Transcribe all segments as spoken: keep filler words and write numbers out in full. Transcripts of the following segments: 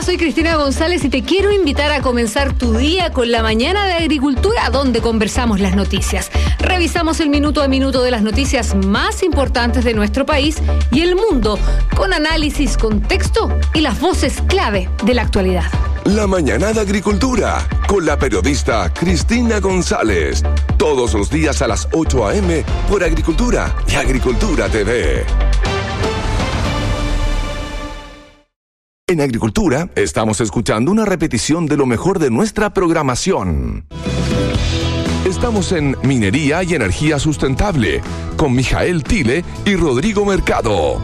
soy Cristina González y te quiero invitar a comenzar tu día con la mañana de agricultura, donde conversamos las noticias. Revisamos el minuto a minuto de las noticias más importantes de nuestro país y el mundo, con análisis, contexto y las voces clave de la actualidad. La mañana de agricultura, con la periodista Cristina González. Todos los días a las ocho a eme por Agricultura y Agricultura T V. En Agricultura estamos escuchando una repetición de lo mejor de nuestra programación. Estamos en Minería y Energía Sustentable con Mijael Tile y Rodrigo Mercado.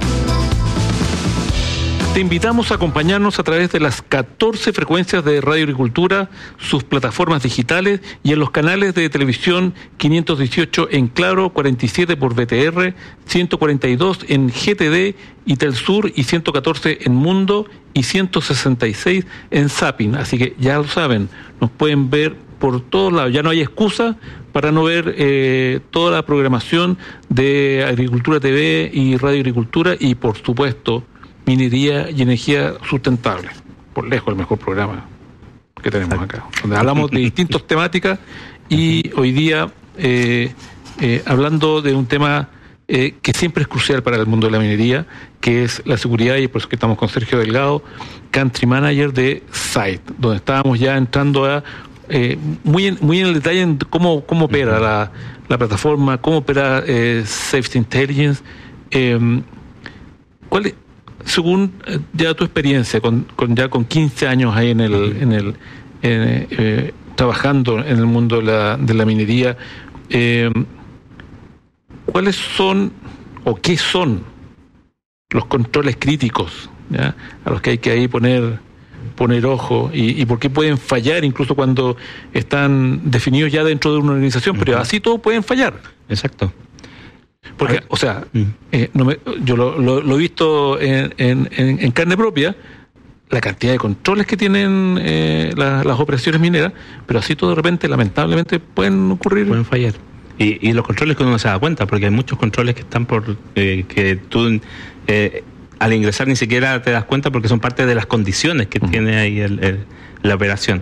Te invitamos a acompañarnos a través de las catorce frecuencias de Radio Agricultura, sus plataformas digitales y en los canales de televisión quinientos dieciocho en Claro, cuarenta y siete por V T R, ciento cuarenta y dos en G T D y Telsur y ciento catorce en Mundo y ciento sesenta y seis en Zapping. Así que ya lo saben, nos pueden ver por todos lados. Ya no hay excusa para no ver eh, toda la programación de Agricultura T V y Radio Agricultura y, por supuesto, Minería y Energía Sustentable. Por lejos el mejor programa que tenemos acá, donde hablamos de distintas temáticas y hoy día eh, eh, hablando de un tema eh, que siempre es crucial para el mundo de la minería, que es la seguridad, y por eso que estamos con Sergio Delgado, Country Manager de Site, donde estábamos ya entrando a eh, muy, en, muy en el detalle en cómo, cómo opera la, la plataforma, cómo opera eh, Safety Intelligence. Eh, ¿Cuál es? Según eh, ya tu experiencia, con, con ya con quince años ahí en el, en el en, eh, trabajando en el mundo de la, de la minería, eh, ¿cuáles son o qué son los controles críticos, ¿ya?, a los que hay que ahí poner poner ojo y, y por qué pueden fallar incluso cuando están definidos ya dentro de una organización, pero así todos pueden fallar? Exacto. Porque, o sea, eh, no me, yo lo, lo, lo he visto en, en, en carne propia, la cantidad de controles que tienen eh, la, las operaciones mineras, pero así todo de repente, lamentablemente, pueden ocurrir. Pueden fallar. Y, y los controles que uno no se da cuenta, porque hay muchos controles que están por eh, que tú eh, al ingresar ni siquiera te das cuenta porque son parte de las condiciones que uh-huh. tiene ahí el, el, la operación.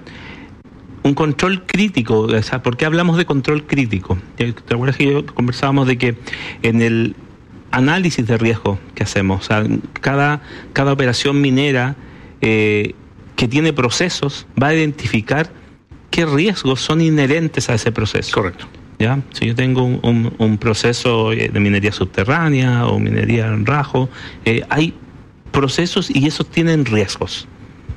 Un control crítico, o sea, ¿por qué hablamos de control crítico? ¿Te acuerdas que yo conversábamos de que en el análisis de riesgo que hacemos, o sea, cada, cada operación minera eh, que tiene procesos va a identificar qué riesgos son inherentes a ese proceso? Correcto. ¿Ya? Si yo tengo un, un, un proceso de minería subterránea o minería en rajo, eh, hay procesos y esos tienen riesgos.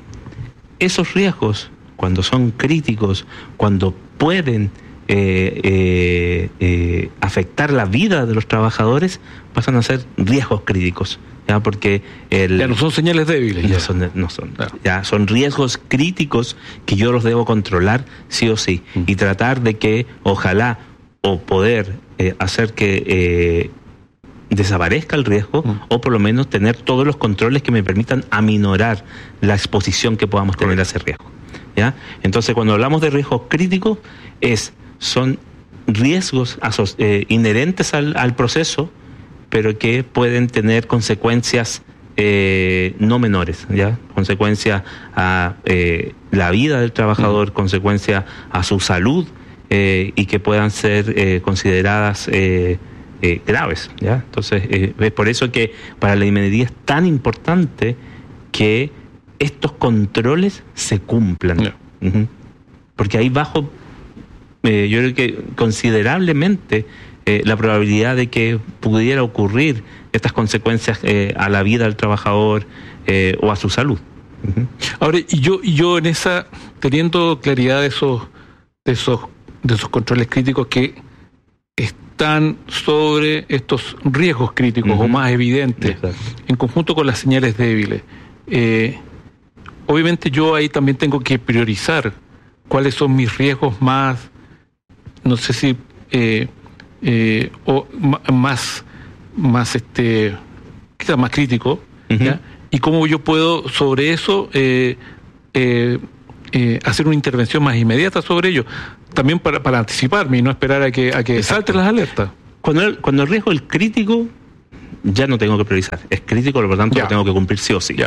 Esos riesgos, cuando son críticos, cuando pueden eh, eh, eh, afectar la vida de los trabajadores, pasan a ser riesgos críticos, ya, porque el, ya no son señales débiles, no ya son, no son, claro. ya son riesgos críticos que yo los debo controlar sí o sí mm. y tratar de que ojalá o poder eh, hacer que eh, desaparezca el riesgo mm. o por lo menos tener todos los controles que me permitan aminorar la exposición que podamos tener a ese riesgo. ¿Ya? Entonces, cuando hablamos de riesgos críticos, es, son riesgos aso- eh, inherentes al, al proceso, pero que pueden tener consecuencias eh, no menores, ¿ya? Consecuencias a eh, la vida del trabajador, mm. consecuencias a su salud eh, y que puedan ser eh, consideradas eh, eh, graves, ¿ya? Entonces, eh, es por eso que para la minería es tan importante que estos controles se cumplan. Yeah. Uh-huh. Porque ahí bajo, eh, yo creo que considerablemente eh, la probabilidad de que pudiera ocurrir estas consecuencias eh, a la vida del trabajador eh, o a su salud. Uh-huh. Ahora, y yo, y yo en esa, teniendo claridad de esos, de esos, de esos controles críticos que están sobre estos riesgos críticos uh-huh. o más evidentes, exacto, en conjunto con las señales débiles, eh, obviamente yo ahí también tengo que priorizar cuáles son mis riesgos más, no sé si, eh, eh, o más, más este, quizás más crítico, uh-huh. ¿ya? Y cómo yo puedo sobre eso eh, eh, eh, hacer una intervención más inmediata sobre ello, también para, para anticiparme y no esperar a que, a que salten las alertas. Cuando el, cuando el riesgo es crítico, ya no tengo que priorizar, es crítico, por lo tanto ya. lo tengo que cumplir sí o sí. Ya.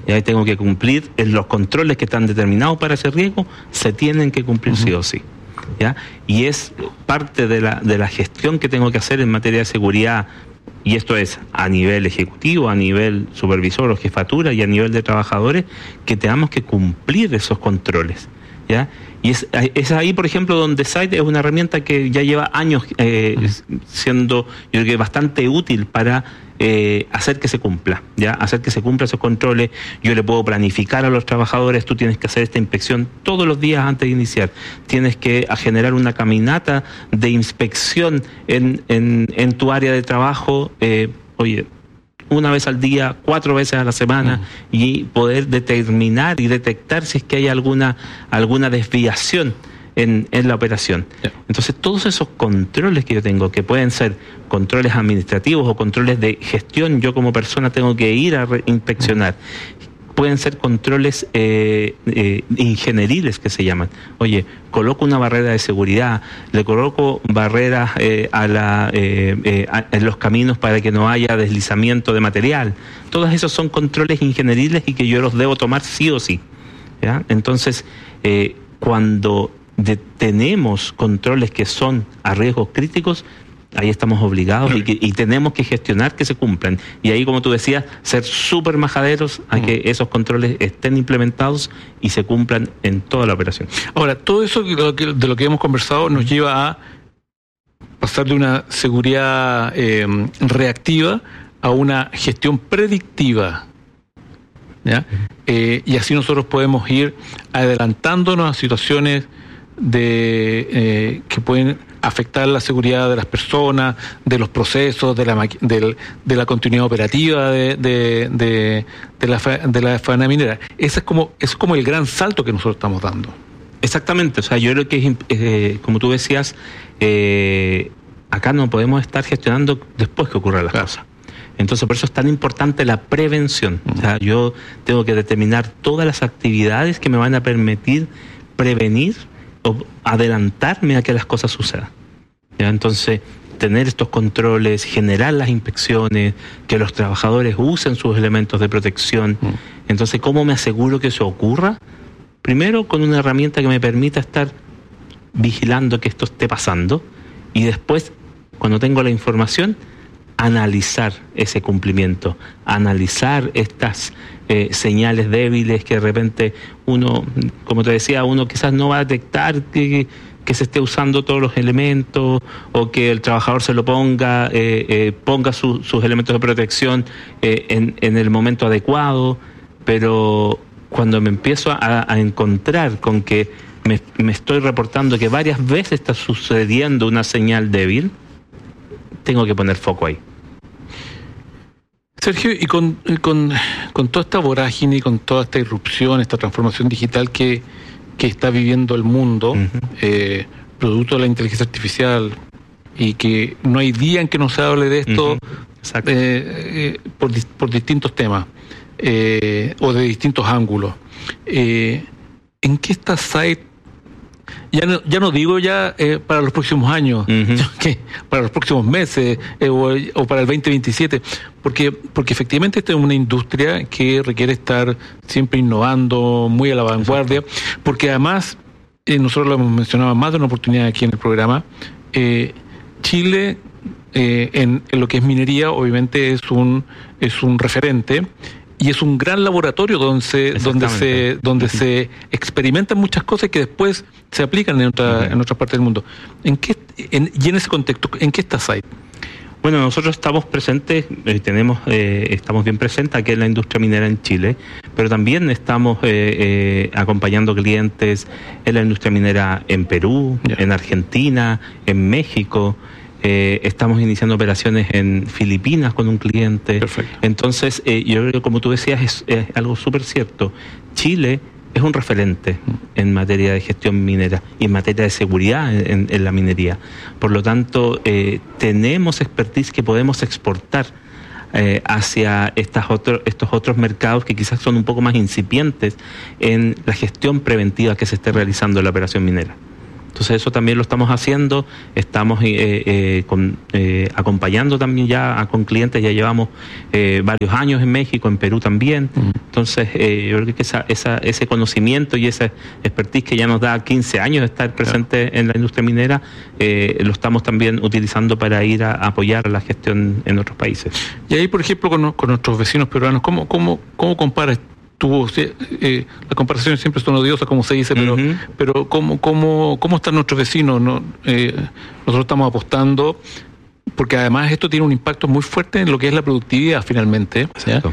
Y ahí tengo que cumplir en los controles que están determinados para ese riesgo, se tienen que cumplir uh-huh. sí o sí. ¿Ya? Y es parte de la, de la gestión que tengo que hacer en materia de seguridad, y esto es a nivel ejecutivo, a nivel supervisor o jefatura y a nivel de trabajadores, que tenemos que cumplir esos controles. ¿Ya? Y es, es ahí, por ejemplo, donde Site es una herramienta que ya lleva años eh, siendo, yo creo que bastante útil para eh, hacer que se cumpla, ya hacer que se cumpla esos controles. Yo le puedo planificar a los trabajadores, tú tienes que hacer esta inspección todos los días antes de iniciar, tienes que generar una caminata de inspección en, en, en tu área de trabajo, eh, oye, una vez al día, cuatro veces a la semana, uh-huh. y poder determinar y detectar si es que hay alguna alguna desviación en, en la operación. Yeah. Entonces, todos esos controles que yo tengo, que pueden ser controles administrativos o controles de gestión, yo como persona tengo que ir a re- inspeccionar. Uh-huh. Pueden ser controles eh, eh, ingenieriles que se llaman. Oye, coloco una barrera de seguridad, le coloco barreras eh, a la, eh, eh, a, en los caminos para que no haya deslizamiento de material. Todos esos son controles ingenieriles y que yo los debo tomar sí o sí. ¿Ya? Entonces, eh, cuando de, tenemos controles que son a riesgos críticos, ahí estamos obligados y, que, y tenemos que gestionar que se cumplan. Y ahí, como tú decías, ser súper majaderos a que esos controles estén implementados y se cumplan en toda la operación. Ahora, todo eso de lo que, de lo que hemos conversado nos lleva a pasar de una seguridad eh, reactiva a una gestión predictiva. ¿Ya? Eh, y así nosotros podemos ir adelantándonos a situaciones de eh, que pueden afectar la seguridad de las personas, de los procesos, de la de, de la continuidad operativa de, de, de, de la de la faena minera. Ese es como es como el gran salto que nosotros estamos dando. Exactamente, o sea, yo creo que es, eh, como tú decías, eh, acá no podemos estar gestionando después que ocurran las claro. cosas. Entonces, por eso es tan importante la prevención. Uh-huh. O sea, yo tengo que determinar todas las actividades que me van a permitir prevenir o adelantarme a que las cosas sucedan. ¿Ya? Entonces, tener estos controles, generar las inspecciones, que los trabajadores usen sus elementos de protección. Uh-huh. Entonces, ¿cómo me aseguro que eso ocurra? Primero, con una herramienta que me permita estar vigilando que esto esté pasando, y después, cuando tengo la información, analizar ese cumplimiento, analizar estas eh, señales débiles que de repente uno, como te decía, uno quizás no va a detectar que, que se esté usando todos los elementos, o que el trabajador se lo ponga, eh, eh, ponga su, sus elementos de protección eh, en, en el momento adecuado, pero cuando me empiezo a, a encontrar con que me, me estoy reportando que varias veces está sucediendo una señal débil, tengo que poner foco ahí. Sergio, y con, con, con toda esta vorágine y con toda esta irrupción, esta transformación digital que, que está viviendo el mundo, uh-huh. eh, producto de la inteligencia artificial, y que no hay día en que no se hable de esto, uh-huh. eh, eh, por, por distintos temas, eh, o de distintos ángulos. Eh, ¿En qué está Site? Ya no, ya no digo ya eh, para los próximos años, uh-huh. que para los próximos meses eh, o, o para el veinte veintisiete, porque porque efectivamente esta es una industria que requiere estar siempre innovando, muy a la vanguardia, exacto. Porque además, eh, nosotros lo hemos mencionado más de una oportunidad aquí en el programa, eh, Chile eh, en, en lo que es minería obviamente es un es un referente. Y es un gran laboratorio donde se, donde se, donde se experimentan muchas cosas que después se aplican en otra, uh-huh. en otras partes del mundo. ¿En qué, en, y en ese contexto, ¿en qué está Site? Bueno, nosotros estamos presentes, eh, tenemos, eh, estamos bien presentes aquí en la industria minera en Chile, pero también estamos eh, eh, acompañando clientes en la industria minera en Perú, yeah. en Argentina, en México. Eh, estamos iniciando operaciones en Filipinas con un cliente. Perfecto. Entonces, eh, yo creo que como tú decías, es, es algo súper cierto. Chile es un referente en materia de gestión minera y en materia de seguridad en, en la minería. Por lo tanto, eh, tenemos expertise que podemos exportar eh, hacia estas otro, estos otros mercados que quizás son un poco más incipientes en la gestión preventiva que se esté realizando en la operación minera. Entonces eso también lo estamos haciendo, estamos eh, eh, con, eh, acompañando también ya a, con clientes, ya llevamos eh, varios años en México, en Perú también. Uh-huh. Entonces eh, yo creo que esa, esa, ese conocimiento y esa expertise que ya nos da quince años de estar presente claro. en la industria minera, eh, lo estamos también utilizando para ir a, a apoyar la gestión en otros países. Y ahí, por ejemplo, con, con nuestros vecinos peruanos, ¿cómo, cómo, cómo comparas? Tú, eh, las comparaciones siempre son odiosas, como se dice, pero, uh-huh. pero ¿cómo, cómo, cómo están nuestros vecinos? ¿No? Eh, nosotros estamos apostando, porque además esto tiene un impacto muy fuerte en lo que es la productividad finalmente.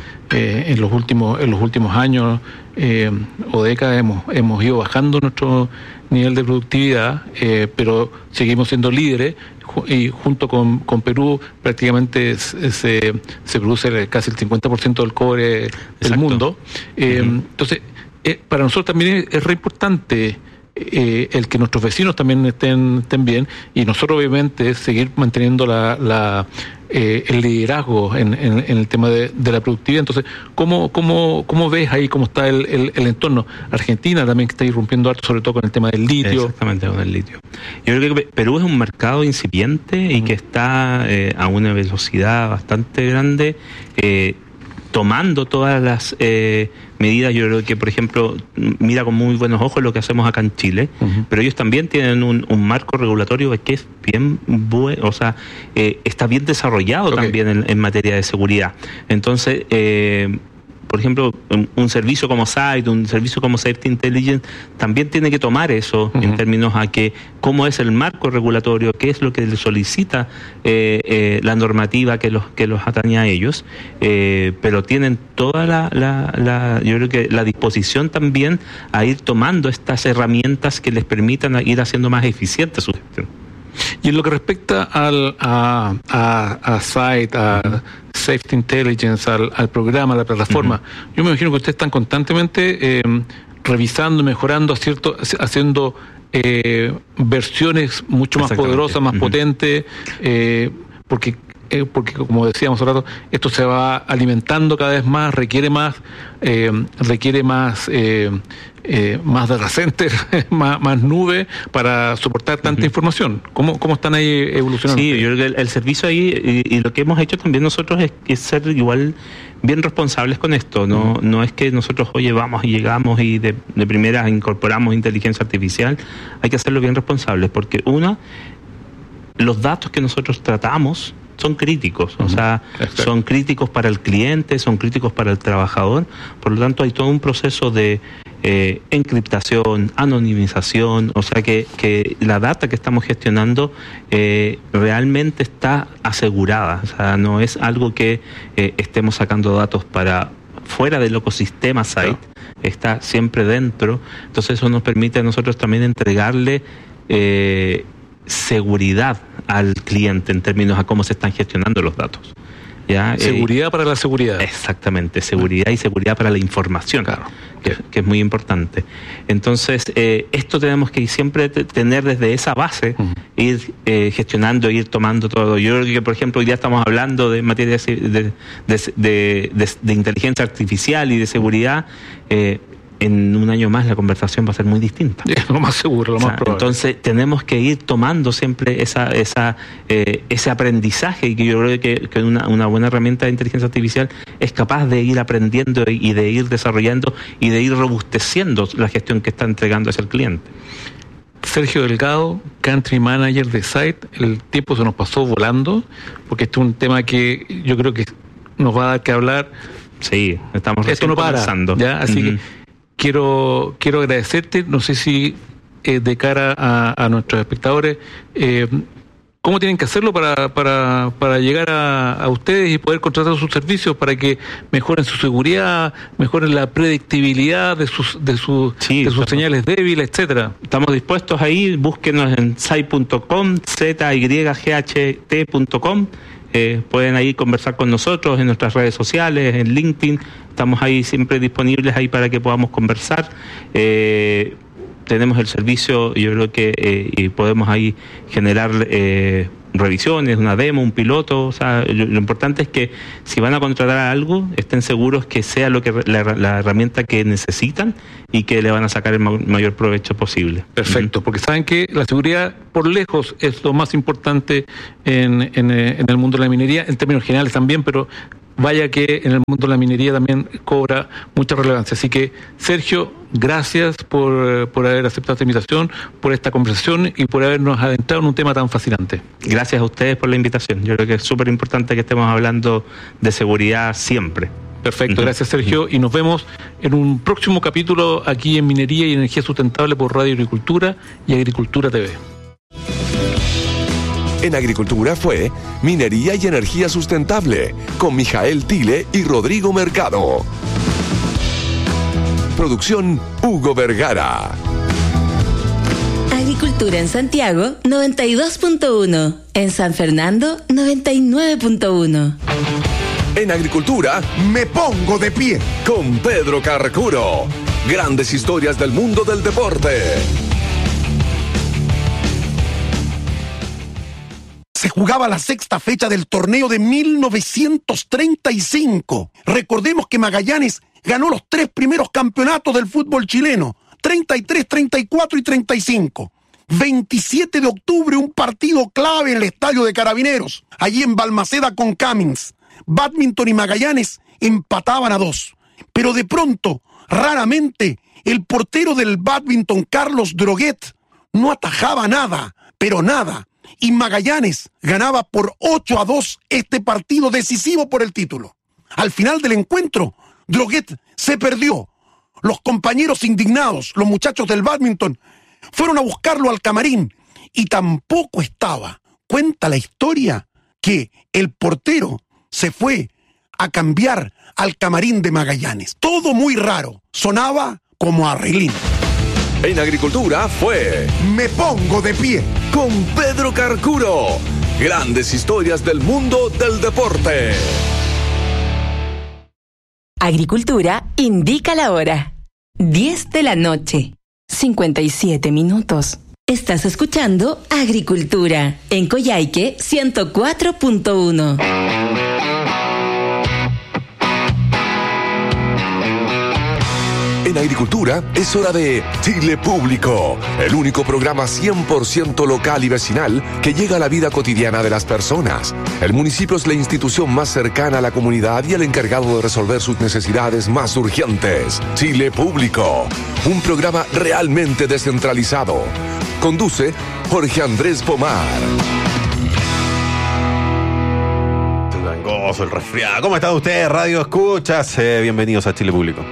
Eh, en los últimos en los últimos años eh, o décadas hemos, hemos ido bajando nuestro nivel de productividad, eh, pero seguimos siendo líderes. Y junto con, con Perú prácticamente se, se produce casi el cincuenta por ciento del cobre Exacto. del mundo. Eh, uh-huh. Entonces, eh, para nosotros también es, es re importante eh, el que nuestros vecinos también estén, estén bien, y nosotros obviamente seguir manteniendo la, la eh, el liderazgo en, en, en el tema de, de la productividad. Entonces, ¿cómo, cómo, cómo ves ahí cómo está el, el, el entorno? Argentina también que está irrumpiendo harto, sobre todo con el tema del litio. Exactamente, con el litio. Yo creo que Perú es un mercado incipiente y que está eh, a una velocidad bastante grande, eh, tomando todas las eh, medidas. Yo creo que, por ejemplo, mira con muy buenos ojos lo que hacemos acá en Chile, uh-huh. pero ellos también tienen un, un marco regulatorio que es bien bueno, o sea, eh, está bien desarrollado okay. también en, en materia de seguridad. Entonces, eh, por ejemplo, un, un servicio como Site, un servicio como Safety Intelligence, también tiene que tomar eso uh-huh. en términos a que cómo es el marco regulatorio, qué es lo que le solicita eh, eh, la normativa que los que los atañe a ellos, eh, pero tienen toda la, la, la, yo creo que la disposición también a ir tomando estas herramientas que les permitan ir haciendo más eficiente su gestión. Y en lo que respecta al, a, a, a Site, a uh-huh. Safety Intelligence, al, al programa, a la plataforma, uh-huh. yo me imagino que ustedes están constantemente eh, revisando, mejorando, acierto, haciendo eh, versiones mucho más poderosas, más uh-huh. potentes, eh, porque eh, porque como decíamos hace rato, esto se va alimentando cada vez más, requiere más, eh, requiere más eh, Eh, más data center, más, más nube para soportar tanta uh-huh. información. ¿Cómo, ¿Cómo están ahí evolucionando? Sí, yo creo que el, el servicio ahí, y, y lo que hemos hecho también nosotros es, es ser igual bien responsables con esto. No, uh-huh. no es que nosotros, oye, vamos y llegamos y de, de primera incorporamos inteligencia artificial. Hay que hacerlo bien responsables, porque una, los datos que nosotros tratamos son críticos, uh-huh. o sea, Exacto. son críticos para el cliente, son críticos para el trabajador. Por lo tanto, hay todo un proceso de Eh, encriptación, anonimización, o sea que, que la data que estamos gestionando eh, realmente está asegurada, o sea, no es algo que eh, estemos sacando datos para fuera del ecosistema Site, no. está siempre dentro. Entonces eso nos permite a nosotros también entregarle eh, seguridad al cliente en términos a cómo se están gestionando los datos. ¿Ya? Seguridad eh, para la seguridad. Exactamente, seguridad y seguridad para la información, claro. que, que es muy importante. Entonces, eh, esto tenemos que siempre t- tener desde esa base, uh-huh. ir eh, gestionando, ir tomando todo. Yo creo que, por ejemplo, hoy día estamos hablando de materia de, de, de, de, de, de inteligencia artificial y de seguridad. Eh, en un año más la conversación va a ser muy distinta. Es lo más seguro, lo o sea, más probable. Entonces tenemos que ir tomando siempre esa, esa, eh, ese aprendizaje, y que yo creo que, que una, una buena herramienta de inteligencia artificial es capaz de ir aprendiendo y de ir desarrollando y de ir robusteciendo la gestión que está entregando hacia el cliente. Sergio Delgado, Country Manager de Site. El tiempo se nos pasó volando, porque este es un tema que yo creo que nos va a dar que hablar. Sí, estamos Esto no para, ¿ya? Así uh-huh. que Quiero quiero agradecerte, no sé si eh, de cara a, a nuestros espectadores, eh, ¿cómo tienen que hacerlo para para, para llegar a, a ustedes y poder contratar sus servicios para que mejoren su seguridad, mejoren la predictibilidad de sus de, su, sí, de sus claro. señales débiles, etcétera? Estamos dispuestos ahí, búsquenos en site punto com, z y g h t punto com. Eh, pueden ahí conversar con nosotros en nuestras redes sociales, en LinkedIn, estamos ahí siempre disponibles ahí para que podamos conversar. Eh, tenemos el servicio, yo creo que eh, y podemos ahí generar eh, revisiones, una demo, un piloto. O sea, lo, lo importante es que si van a contratar algo, estén seguros que sea lo que la, la herramienta que necesitan y que le van a sacar el ma- mayor provecho posible. Perfecto, uh-huh. Porque saben que la seguridad por lejos es lo más importante en, en, en el mundo de la minería, en términos generales también, pero vaya que en el mundo de la minería también cobra mucha relevancia. Así que, Sergio, gracias por, por haber aceptado esta invitación, por esta conversación y por habernos adentrado en un tema tan fascinante. Gracias a ustedes por la invitación. Yo creo que es súper importante que estemos hablando de seguridad siempre. Perfecto, gracias Sergio, y nos vemos en un próximo capítulo aquí en Minería y Energía Sustentable por Radio Agricultura y Agricultura T V. En Agricultura fue Minería y Energía Sustentable con Mijael Tile y Rodrigo Mercado. Producción Hugo Vergara. Agricultura en Santiago noventa y dos punto uno, en San Fernando noventa y nueve punto uno. En Agricultura me pongo de pie con Pedro Carcuro. Grandes historias del mundo del deporte. Se jugaba la sexta fecha del torneo de mil novecientos treinta y cinco. Recordemos que Magallanes ganó los tres primeros campeonatos del fútbol chileno, treinta y tres, treinta y cuatro y treinta y cinco. veintisiete de octubre, un partido clave en el estadio de Carabineros, allí en Balmaceda con Cummings. Badminton y Magallanes empataban a dos. Pero de pronto, raramente, el portero del Badminton, Carlos Droguet, no atajaba nada, pero nada. Y Magallanes ganaba por ocho a dos este partido decisivo por el título. Al final del encuentro, Droguet se perdió. Los compañeros indignados, los muchachos del Badminton, fueron a buscarlo al camarín y tampoco estaba. Cuenta la historia que el portero se fue a cambiar al camarín de Magallanes. Todo muy raro. Sonaba como arreglín. En Agricultura fue Me pongo de pie con Pedro Carcuro. Grandes historias del mundo del deporte. Agricultura indica la hora. diez de la noche. cincuenta y siete minutos. Estás escuchando Agricultura en Coyhaique ciento cuatro punto uno. En Agricultura es hora de Chile Público, el único programa cien por ciento local y vecinal que llega a la vida cotidiana de las personas. El municipio es la institución más cercana a la comunidad y el encargado de resolver sus necesidades más urgentes. Chile Público, un programa realmente descentralizado. Conduce Jorge Andrés Pomar. Gangoso, el resfriado. ¿Cómo están ustedes, Radio Escuchas? Eh, bienvenidos a Chile Público.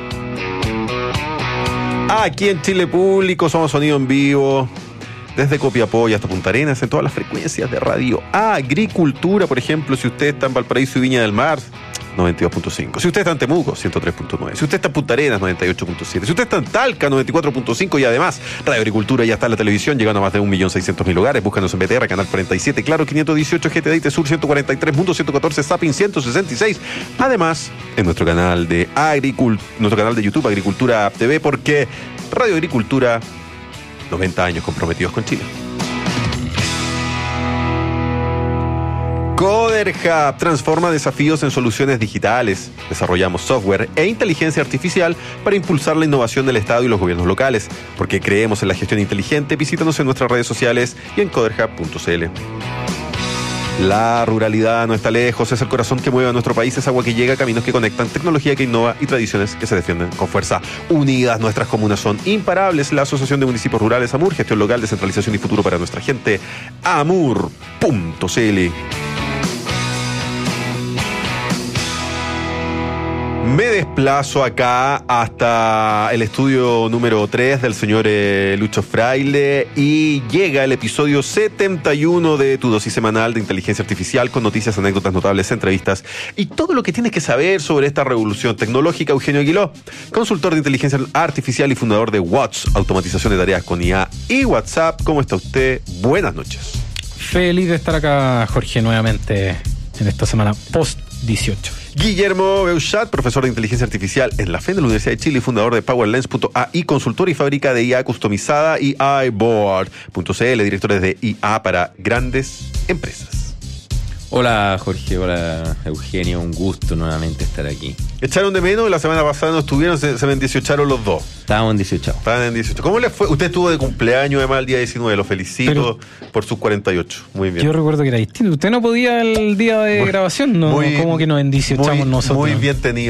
Aquí en Chile Público somos sonido en vivo desde Copiapó hasta Punta Arenas en todas las frecuencias de Radio Agricultura. Por ejemplo, si usted está en Valparaíso y Viña del Mar, noventa y dos punto cinco. Si usted está en Temuco, ciento tres punto nueve. Si usted está en Punta Arenas, noventa y ocho punto siete. Si usted está en Talca, noventa y cuatro punto cinco. Y además, Radio Agricultura ya está en la televisión, llegando a más de un millón seiscientos mil hogares. Búscanos en B T R, Canal cuarenta y siete, Claro quinientos dieciocho, G T D I, Sur ciento cuarenta y tres, Mundo ciento catorce, Zapping ciento sesenta y seis. Además, en nuestro canal de Agricult- nuestro canal de YouTube, Agricultura T V, porque Radio Agricultura, noventa años comprometidos con Chile. CoderHub transforma desafíos en soluciones digitales. Desarrollamos software e inteligencia artificial para impulsar la innovación del Estado y los gobiernos locales. Porque creemos en la gestión inteligente, visítanos en nuestras redes sociales y en coderhub punto c l. La ruralidad no está lejos, es el corazón que mueve a nuestro país, es agua que llega, caminos que conectan, tecnología que innova y tradiciones que se defienden con fuerza. Unidas, nuestras comunas son imparables. La Asociación de Municipios Rurales AMUR, gestión local, descentralización y futuro para nuestra gente. amur punto c l. Me desplazo acá hasta el estudio número tres del señor eh, Lucho Fraile y llega el episodio setenta y uno de tu dosis semanal de inteligencia artificial con noticias, anécdotas notables, entrevistas y todo lo que tienes que saber sobre esta revolución tecnológica. Eugenio Aguiló, consultor de inteligencia artificial y fundador de Watts, automatización de tareas con I A y WhatsApp. ¿Cómo está usted? Buenas noches. Feliz de estar acá, Jorge, nuevamente en esta semana post dieciocho. Guillermo Beuchat, profesor de inteligencia artificial en la F E N de la Universidad de Chile y fundador de PowerLens punto a i, consultor y fábrica de I A customizada, y iBoard punto c l, directores de I A para grandes empresas. Hola Jorge, hola Eugenio, un gusto nuevamente estar aquí. ¿Echaron de menos? La semana pasada no estuvieron, se, se me dieciocharon los dos. Estábamos en dieciocho. Estaban en dieciocho. ¿Cómo les fue? Usted estuvo de cumpleaños además el día diecinueve, lo felicito. Pero por sus cuarenta y ocho. Muy bien. Yo recuerdo que era distinto. Usted no podía el día de muy, grabación, ¿no? Muy, ¿Cómo que nos endiciochamos muy, nosotros? Muy bien tenido.